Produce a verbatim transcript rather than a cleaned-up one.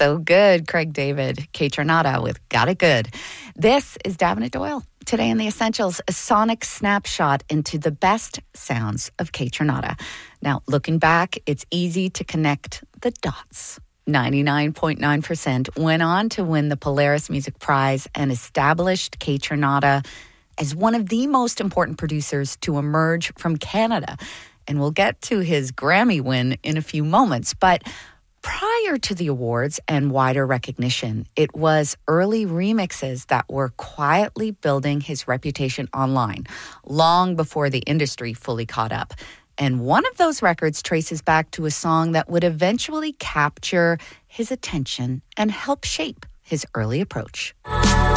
So good, Craig David. Kate Renata with Got It Good. This is Davenant Doyle. Today in The Essentials, a sonic snapshot into the best sounds of Kate Renata. Now, looking back, it's easy to connect the dots. ninety-nine point nine percent went on to win the Polaris Music Prize and established Kate Renata as one of the most important producers to emerge from Canada. And we'll get to his Grammy win in a few moments. But prior to the awards and wider recognition, it was early remixes that were quietly building his reputation online, long before the industry fully caught up. And one of those records traces back to a song that would eventually capture his attention and help shape his early approach.